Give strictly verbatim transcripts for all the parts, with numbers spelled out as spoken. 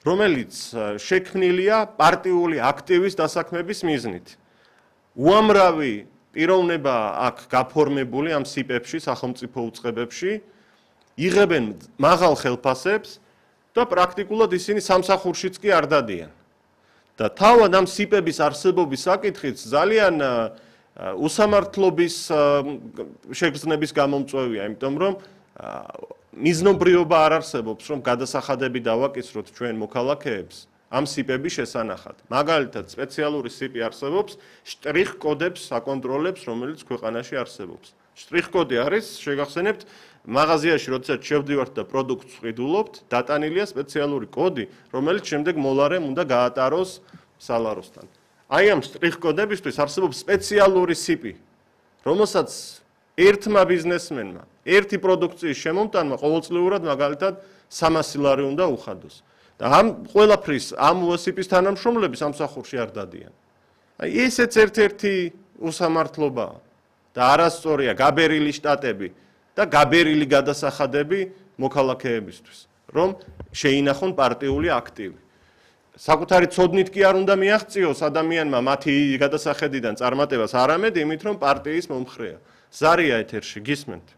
რომელიც შექმნილია პარტიული აქტივის დასაქმების მიზნით. უამრავი პიროვნება აქ გაფორმებული ამ სიპებში, სახელმწიფო უწყებებში, იღებენ მაღალ ხელფასებს და პრაქტიკულად ისინი სამსახურშიც კი არ დადიან. და თავად ამ სიპების არსებობის საკითხიც ძალიან უსამართლობის შეგრძნების გამომწვევია, იმიტომ რომ მიზნობრიობა არ არსებობს, რომ გადასახადები დავაკისროთ ჩვენ მოქალაქეებს ამ სიპების შესანახად. მაგალითად, სპეციალური სიპი არსებობს შტრიხ-კოდებს აკონტროლებს, რომელიც ქვეყანაში არსებობს. შტრიხ-კოდი არის, შეგახსენებთ, მაღაზიაში როდესაც შევდივართ და პროდუქტს ვყიდულობთ, დატანილია სპეციალური კოდი, რომელიც შემდეგ მოლარემ უნდა გაატაროს სალაროსთან. აი ამ შტრიხ-კოდებისთვის არსებობს სპეციალური სიპი, რომელსაც ერთმა ბიზნესმენმა, ერთი პროდუქციის შემომტანმა ყოველწლიურად მაგალითად სამასი ლარი უნდა უხადოს. და ამ ყველაფრის ამ სიპის თანამშრომლები სამსახურში არ დადიან. აი ესეც ერთ-ერთი უსამართლობაა და არასწორია გაბერილი შტატები და გაბერილი გადასახადები მოქალაქეებისთვის, რომ შეინახონ პარტიული აქტივი. საკუთარი ცოდნით კი არ უნდა მიაღწიოს ადამიანმა მათი გადასახედიდან წარმატებას, არამედ იმით, რომ პარტიის მომხრეა. ზარია ეთერში, გისმენთ?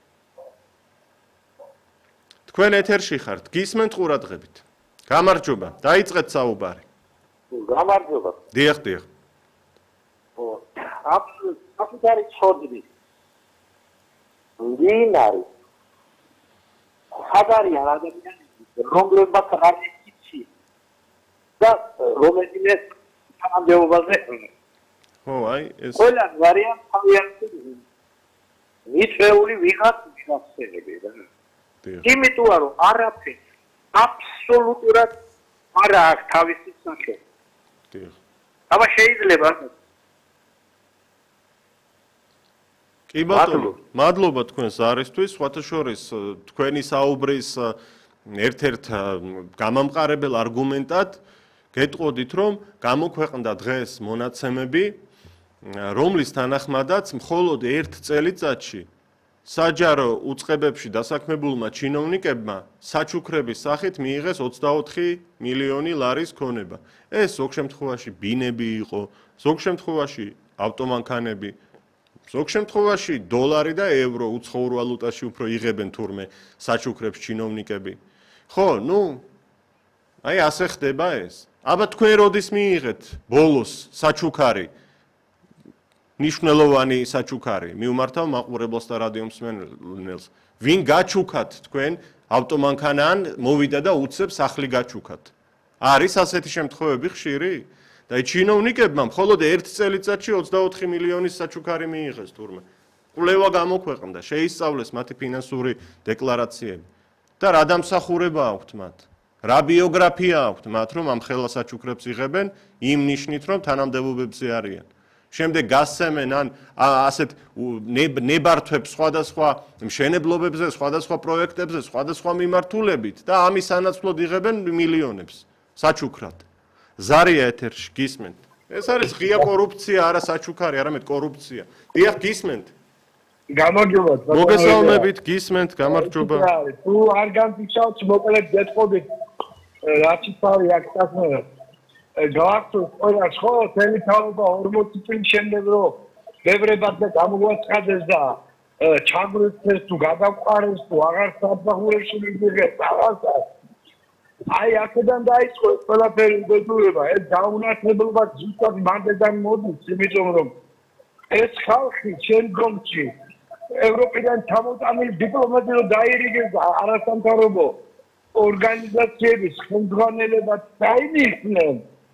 თქვენ ეთერში ხართ, გისმენთ ყურადღებით. გამარჯობა, დაიწყეთ საუბარი. გამარჯობა. დიახ, დიახ. აბ საკუთარი ცოდნით ვინ არის? ხადარიან ადამიანები, რომლებმაც არ იცი და რომელთაც თანამდებობაზე. ო, აი ეს ყველა ვარიანტი თავიანთი მიწვეული ვიღაც მიღწევები და. იმიტომ რომ არაფერს აბსოლუტურად არ აქვს თავისი სახე. დიახ. აბა შეიძლება კი ბატონო, მადლობა თქვენს არისთვის, სხვათა შორის თქვენი საუბრის ერთ-ერთ გამამყარებელ არგუმენტად გეტყოდით, რომ გამოქვეყნდა დღეს მონაცემები, რომლის თანახმადაც მხოლოდ ერთ წელიწადში საჯარო უწყებებში დასაქმებულმა ჩინოვნიკებმა საჩუქრების სახით მიიღეს ოცდაოთხი მილიონი ლარის ქონება. ეს ზოგ შემთხვევაში ბინები იყო, ზოგ შემთხვევაში ავტომანქანები, ზოგ შემთხვევაში დოლარი და ევრო უცხოურ ვალუტაში უფრო იღებენ თურმე საჩუქრებს ჩინოვნიკები. ხო, ნუ აი ასე ხდება ეს. აბა თქვენ როდის მიიღეთ ბოლოს საჩუქარი? ნიშნულოვანი საჩუქარი მიუმართავ მაყურებელს და რადიო მსმენელს. ვინ გაჩუქათ თქვენ ავტომანქანა ან მოვიდა და უცებ სახლი გაჩუქათ? არის ასეთი შემთხვევები ხშირი? და ჩინოვნიკებმა მხოლოდ ერთ წელიწადში ოცდაოთხი მილიონის საჩუქარი მიიღეს თურმე. კვლევა გამოქვეყნდა, შეისწავლეს მათი ფინანსური დეკლარაციები. და რა დამსახურება აქვთ მათ? რა ბიოგრაფია აქვთ მათ, რომ ამ ხელა საჩუქრებს იღებენ იმ ნიშნით, რომ თანამდებობებზე არიან? შემდეგ გასცემენ ან ასეთ ნებართვებს სხვადასხვა მშენებლობებზე, სხვადასხვა პროექტებზე, სხვადასხვა მიმართულებით და ამის სანაცვლოდ იღებენ მილიონებს საჩუქრად. ზარია ეთერში, გისმენთ? ეს არის ღია კორუფცია, არა საჩუქარი, არამედ კორუფცია. დიახ, გისმენთ? გამარჯობა. მოგესალმებით, გისმენთ, გამარჯობა. თუ არ განვიცავთ, მოკლედ გეტყოდით, რაც ისარი აქ წასმენა. გაახსოვს ყველას ხო თელი თავობა ორმოცი წლის შემდეგ რომ ბევრებად და გამოგვაცხადეს და ჩაგვეცეს თუ გადაყარეს თუ აღარ საფახურებში მიგიღეს რაღაცა აი აქედან დაიწყო ეს ყველაფერი უბედურება ეს დაუნათებლობა ზუსტად მანდედან მოდის იმიტომ რომ ეს ხალხი შემდგომში ევროპიდან ჩამოტანილი დიპლომატი რომ დაირიგეს და არასამთავრობო ორგანიზაციების ხელმძღვანელებად დაინიშნენ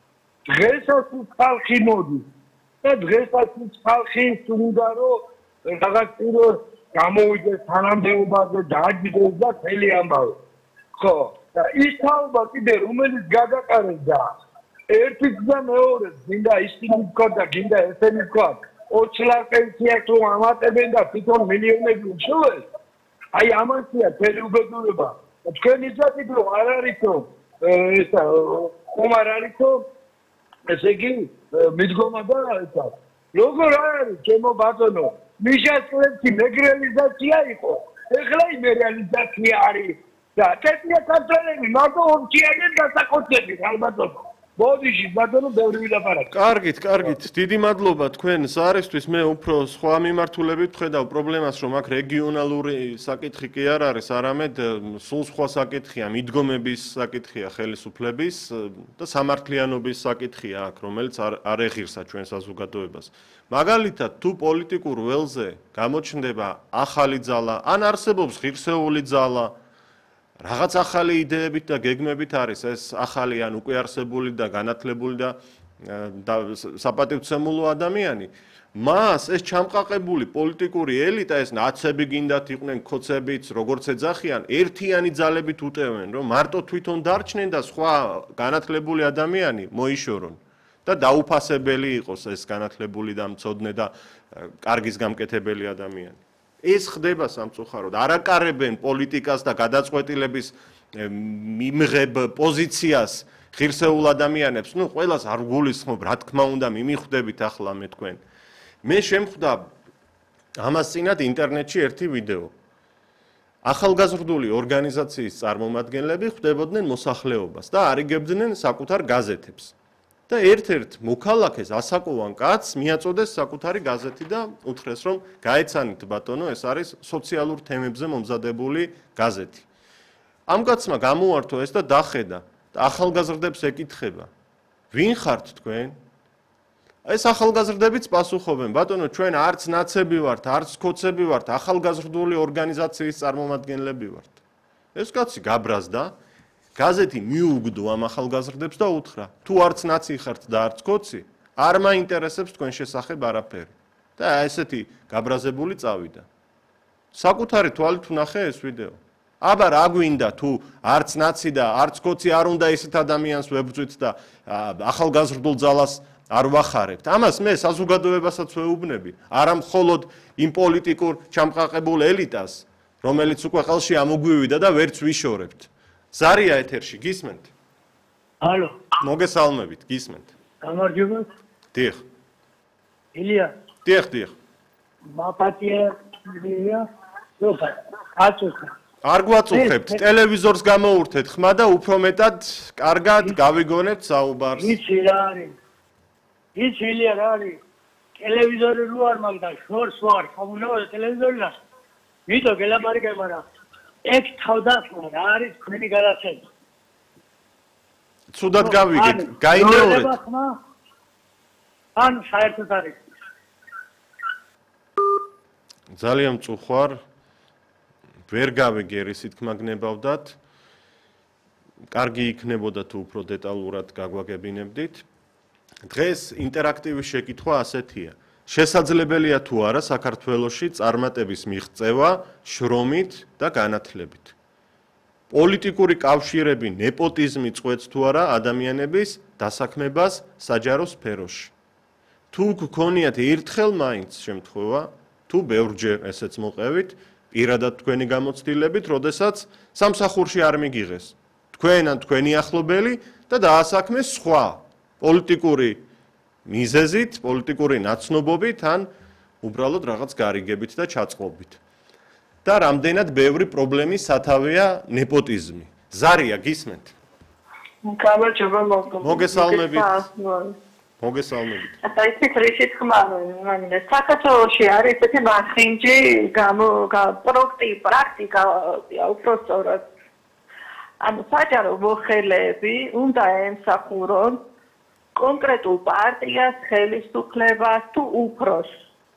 დღესაც ხალხი მოდის და დღესაც ხალხი უნდა რომ რაღაც პიროს გამოვიდეს თანამდებობაზე დააჯდეს და მთელი ამბავი ხო და ის თაობა კიდე რომელიც გადაყარეს და ერთი და მეორე გინდა ისინი თქვა და გინდა ესენი თქვა ოცი ლარი პენსია თუ ამატებენ და თვითონ მილიონები უშოვეს აი ამასია მთელი უბედურება თქვენ იცით რომ არ არისო ესა ხომ არ არისო ესე იგი მიდგომა და ესა როგორ არის ჩემო ბატონო მიშას კლებში მეგრელიზაცია იყო ეხლა იმ რეალიზაცია არის და წესია ქართველები მარტო ორჩიანენ დასაკუთრებით ალბათობა. ბოდიში ბატონო ბევრი ვილაპარაკე. კარგით, კარგით. დიდი მადლობა თქვენ ზარისთვის. მე უფრო სხვა მიმართულებით ვხედავ პრობლემას, რომ აქ რეგიონალური საკითხი კი არ არის, არამედ სულ სხვა საკითხია, მიდგომების საკითხია, ხელისუფლების და სამართლიანობის საკითხია აქ, რომელიც არ ეხირსა ჩვენ საზოგადოებას. მაგალითად, თუ პოლიტიკურ ველზე გამოჩნდება ახალი ძალა, ან არსებობს ღირსეული ძალა, რაღაც ახალი იდეებით და გეგმებით არის ეს ახალი ან უკვე არსებული და განათლებული და საპატივცემულო ადამიანი. მას ეს ჩამყაყებული პოლიტიკური ელიტა, ეს ნაცები გინდათ იყვნენ, ქოცებიც, როგორც ეძახიან, ერთიანი ძალებით უტევენ, რომ მარტო თვითონ დარჩნენ და სხვა განათლებული ადამიანი მოიშორონ და დაუფასებელი იყოს ეს განათლებული და მცოდნე და კარგის გამკეთებელი ადამიანი. ეს ხდება სამწუხაროდ. არაკარებენ პოლიტიკას და გადაწყვეტილების მიმღებ პოზიციას ღირსეულ ადამიანებს. ნუ ყველას არ გულისხმობ, რა თქმა უნდა, მიმიხვდებით ახლა მე თქვენ. მე შემხვდა ამას წინათ ინტერნეტში ერთი ვიდეო. ახალგაზრდული ორგანიზაციის წარმომადგენლები ხვდებოდნენ მოსახლეობას და არიგებდნენ საკუთარ გაზეთებს. და ერთ-ერთ მოქალაქეს ასაკოვან კაცს მიაწოდეს საკუთარი გაზეთი და უთხრეს, რომ გაეცანით ბატონო, ეს არის სოციალურ თემებზე მომზადებული გაზეთი. ამ კაცმა გამოართო ეს და დახედა და ახალგაზრდებს ეკითხება, ვინ ხართ თქვენ? ეს ახალგაზრდებიც პასუხობენ, ბატონო, ჩვენ არც ნაცები ვართ, არც ქოცები ვართ, ახალგაზრდული ორგანიზაციის წარმომადგენლები ვართ. ეს კაცი გაბრაზდა გაზეთი მიუგდო ამ ახალგაზრდებს და უთხრა, თუ არც ნაცი ხართ და არც ქოცი, არ მაინტერესებს თქვენ შესახებ არაფერი. და ესეთი გაბრაზებული წავიდა. საკუთარი თვალით ვნახე ეს ვიდეო. აბა რა გვინდა თუ არც ნაცი და არც ქოცი არ უნდა ისეთ ადამიანს ვებრძვით და ახალგაზრდულ ძალას არ ვახარებთ. ამას მე საზოგადოებასაც ვეუბნები, არა მხოლოდ იმ პოლიტიკურ ჩამყაყებულ ელიტას, რომელიც უკვე ხელში ამოგვივიდა და ვერც ვიშორებთ. ზარია ეთერში, გისმენთ? ალო. მოგესალმებით, გისმენთ. გამარჯობა. დიახ. ილია. დიახ, დიახ. მაპატია ილია. ლოკა. აწუხა. არ გვაწუხებთ, ტელევიზორს გამოურთეთ ხმა და უფრო მეტად კარგად გავიგონებთ საუბარს. იცი რა არის? იცი ილია რა არის? ტელევიზორი რო არ მაგდა, შორს ვარ, ხომუნო ტელევიზორიდან. ვიდეო გელაპარაკე, მაგრამ ეგ თავდასხმა რა არის თქვენი გადაცემა? ცუდად გავიგეთ, გაინეორეთ. ან საერთოდ არის. ძალიან მწუხვარ. ვერ გავიგე რისი თქმა გნებავდათ. კარგი იქნებოდა თუ უფრო დეტალურად გაგვაგებინებდით. დღეს ინტერაქტივის შეკითხვა ასეთია. შესაძლებელია თუ არა საქართველოში წარმატების მიღწევა შრომით და განათლებით. პოლიტიკური კავშირები, ნეპოტიზმი წყვეტს თუ არა ადამიანების დასაქმებას საჯარო სფეროში. თუ გქონიათ ერთხელ მაინც შემთხვევა, თუ ბევრჯერ ესეც მოყევით, პირადად თქვენი გამოცდილებით, როდესაც სამსახურში არ მიგიღეს. თქვენ ან თქვენი ახლობელი და დაასაქმეს სხვა პოლიტიკური მიზეზით, პოლიტიკური ნაცნობობით ან უბრალოდ რაღაც გარიგებით და ჩაწყობით. და რამდენად ბევრი პრობლემის სათავეა ნეპოტიზმი. ზარია, გისმენთ? გამარჯობა, მოგესალმებით. მოგესალმებით. და ისეთ რიში თქმა, ანუ საქართველოში არის ესეთი მახინჯი, გამო პრაქტიკა, უпростоრად. ანუ საჯარო მოხელეები უნდა ემსახურონ კონკრეტულ პარტიას, ხელისუფლებას თუ უფროს.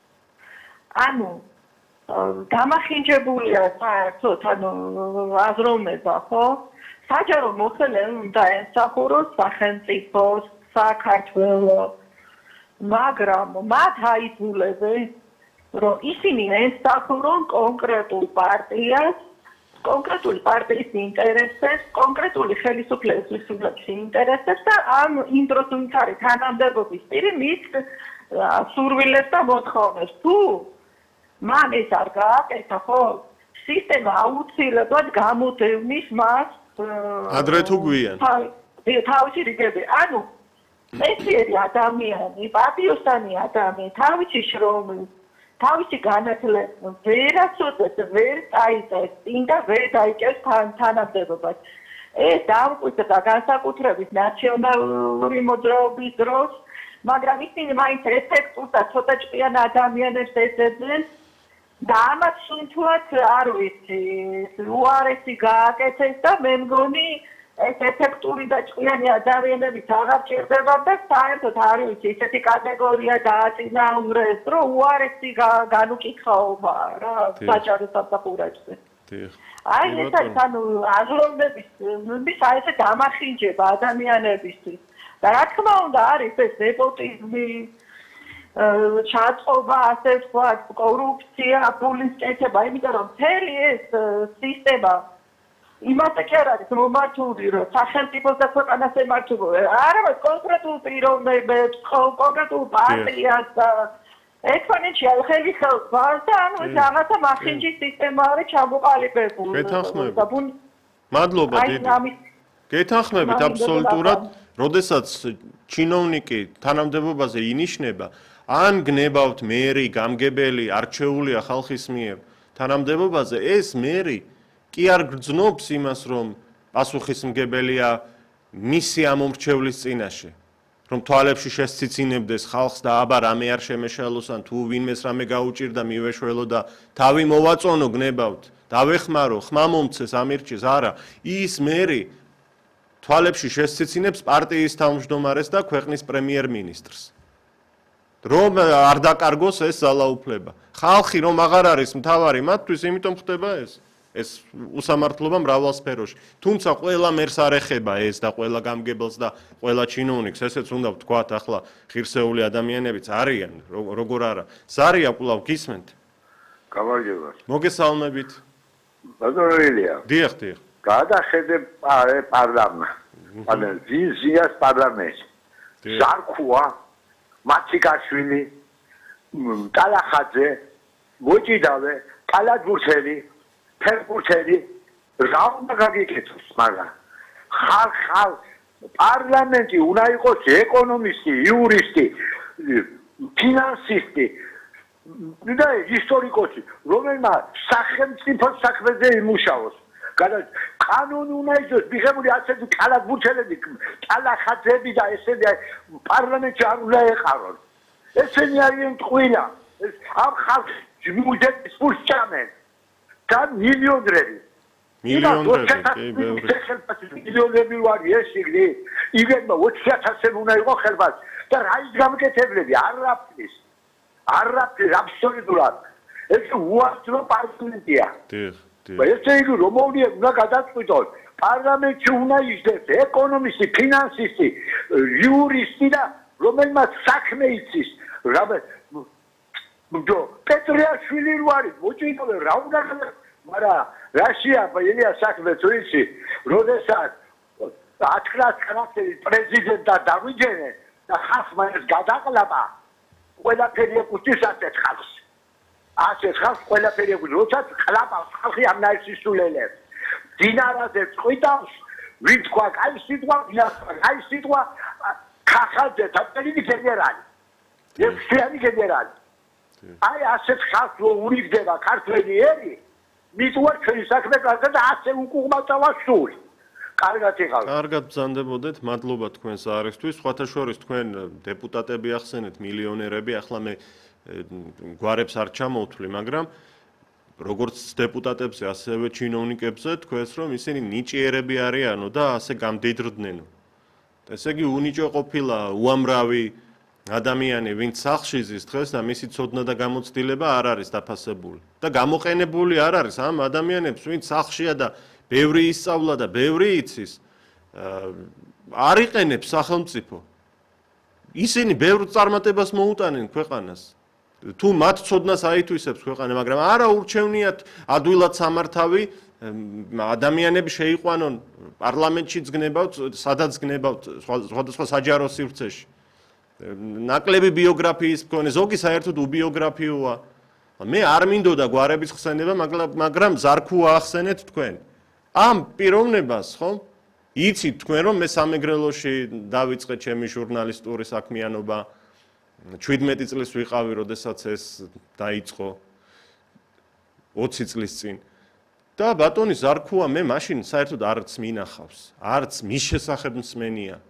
ანუ გამახინჯებულია საერთოდ, ანუ აზროვნება, ხო? საჯარო მოხელეები უნდა ემსახურონ სახელმწიფოს, საქართველოს, მაგრამ მათ აიძულებენ, რომ ისინი ემსახურონ კონკრეტულ პარტიას, კონკრეტული პარტიის ინტერესებს, კონკრეტული ხელისუფლების ინტერესებს და ამ იმ დროს ვინც არის თანამდებობის პირი მის სურვილებს და მოთხოვნებს. თუ მან ეს არ გააკეთა, ხო, სისტემა აუცილებლად გამოდევნის მას ადრე თუ გვიან. თავისი რიგები. ანუ მესიერი ადამიანი, პატიოსანი ადამიანი, თავისი შრომის თავისი განათლება ვერასოდეს ვერ წაიწეს წინ და ვერ დაიკევს თანამდებობას. ეს დამკვიდრდა განსაკუთრებით ნაციონალური მოძრაობის დროს, მაგრამ ისინი მაინც ეფექტურს და ცოტა ჭკვიან ადამიანებს ეძებდნენ და ამას სუნთულად არ ვიცი, უარესი გააკეთეს და მე მგონი ეს ეფექტური და ჭკვიანი ადამიანები აღარ ჭირდება და საერთოდ არ ვიცი, ისეთი კატეგორია დააწინაურეს, რომ უარესი განუკითხაობა რა საჯარო სამსახურებში. აი ეს არის ანუ აზროვნების აი ესე დამახინჯება ადამიანებისთვის. და რა თქმა უნდა არის ეს ნეპოტიზმი, ჩაწყობა, ასე ვთქვათ, კორუფცია, ფულის კეთება, იმიტომ რომ მთელი ეს სისტემა იმაზე კი არ არის მომართული, რომ სახელმწიფოს და ქვეყანას ემართებოდა. არა, კონკრეტულ პიროვნებებს, კონკრეტულ პარტიას და ექსპონენციალ ხელი ხელს ვარს და ანუ ეს რაღაცა მახინჯის სისტემა არის ჩამოყალიბებული. გეთანხმებით. მადლობა დიდი. გეთანხმებით აბსოლუტურად. როდესაც ჩინოვნიკი თანამდებობაზე ინიშნება, ან გნებავთ მერი, გამგებელი, არჩეულია ხალხის მიერ თანამდებობაზე, ეს მერი კი არ გრძნობს იმას, რომ პასუხისმგებელია მისი ამომრჩევლის წინაშე. რომ თვალებში შესციცინებდეს ხალხს და აბა რამე არ შემეშალოს ან თუ ვინმეს რამე გაუჭირდა მივეშველო და თავი მოვაწონო გნებავთ, დავეხმარო, ხმა მომცეს, ამირჩეს, არა, ის მერი თვალებში შესციცინებს პარტიის თავმჯდომარეს და ქვეყნის პრემიერ-მინისტრს. რომ არ დაკარგოს ეს ძალაუფლება. ხალხი რომ აღარ არის მთავარი მათთვის, იმიტომ ხდება ეს. ეს უსამართლობა მრავალ სფეროში. თუმცა ყველა მერს არ ეხება ეს და ყველა გამგებელს და ყველა ჩინოვნიკს, ესეც უნდა ვთქვათ, ახლა ღირსეული ადამიანებიც არიან, როგორ არა. ზარია კვლავ გისმენთ? გამარჯობა. მოგესალმებით. ბატონო ილია. დიახ, დიახ. გადახედე პარლამენტს. ანუ ზიას პარლამენტს. ზარქუა, მაციკაშვილი, კალახაძე, მოჭიდავე, კალადბურთელი, ფერბურთელი, რა უნდა გაგიკეთოს, მაგრამ ხალხ ხალხ პარლამენტი უნდა იყოს ეკონომისტი, იურისტი, ფინანსისტი და ისტორიკოსი, რომელმაც სახელმწიფო საქმეზე იმუშაოს. კანონი უნდა იყოს მიღებული ასეთი კალათბურთელები, კალახაძეები და ესენი პარლამენტში არ უნდა ეყარონ. ესენი არიან ტყუილა. ამ ხალხს მუდმივ ფულს ჭამენ. და მილიონერები. მილიონერები, მილიონერები ვარ ეს იგნი. იგენმა ოცი ათასი უნდა იყოს ხელბას და რა ის გამკეთებლები არაფრის. არაფრის აბსოლუტურად. ეს უარსდრო პარლამენტია. დიახ. ესე იგი რომ მოვლენ უნდა გადაწყვიტონ პარლამენტში უნდა ისდეს ეკონომისტი, ფინანსისტი, იურისტი და რომელმაც საქმე იცის. ნუ პეტრიაშვილი ვარი, მოჭიდავე რა უნდა მაგრამ რაშია ბაილია საქმე თუ იცი, როდესაც ათქლას ხალხი პრეზიდენტად დავიჯერენ და ხალხმა ეს გადაყლაპა, ყველაფერი ეკუთვნის ასეთ ხალხს. ასეთ ხალხს ყველაფერი ეკუთვნის, როდესაც ყლაპავს ხალხი ამ ნაირსისულელებს. დინარაზე წყვიტავს, ვინ თქვა, კაი სიტყვა, კაი სიტყვა, ხახალზე დაპერილი გენერალი. ეს შეანი გენერალი. აი ასეთ ხალხს რო უნიგდება ქართველი ერი, მიტუარ ჩვენი საქმე კარგად და ასე უკუღმაწავა სულ. კარგად იღავ. კარგად ბრძანდებოდეთ, მადლობა თქვენს არისთვის. სხვათა შორის თქვენ დეპუტატები ახსენეთ, მილიონერები, ახლა მე გვარებს არ ჩამოვთვლი, მაგრამ როგორც დეპუტატებზე, ასევე ჩინოვნიკებზე თქვენს რომ ისინი ნიჭიერები არიანო და ასე გამდიდრდნენო. ესე იგი უნიჭო ყოფილა უამრავი ადამიანი, ვინც სახლში ზის დღეს და მისი ცოდნა და გამოცდილება არ არის დაფასებული. და გამოყენებული არ არის ამ ადამიანებს, ვინც სახლშია და ბევრი ისწავლა და ბევრი იცის, არ იყენებს სახელმწიფო. ისინი ბევრ წარმატებას მოუტანენ ქვეყანას. თუ მათ ცოდნას აითვისებს ქვეყანა, მაგრამ არა ურჩევნიათ ადვილად სამართავი ადამიანები შეიყვანონ პარლამენტში ძგნებავთ, სადაც ძგნებავთ სხვადასხვა საჯარო სივრცეში. ნაკლები ბიოგრაფიის მქონე, ზოგი საერთოდ უბიოგრაფიოა. მე არ მინდოდა გვარების ხსენება, მაგრამ ზარქუა ახსენეთ თქვენ. ამ პიროვნებას, ხო? იცით თქვენ რომ მე სამეგრელოში დავიწყე ჩემი ჟურნალისტური საქმიანობა ჩვიდმეტი წლის ვიყავი, როდესაც ეს დაიწყო ოცი წლის წინ. და ბატონი ზარქუა მე მაშინ საერთოდ არც მინახავს, არც მის შესახებ მსმენია.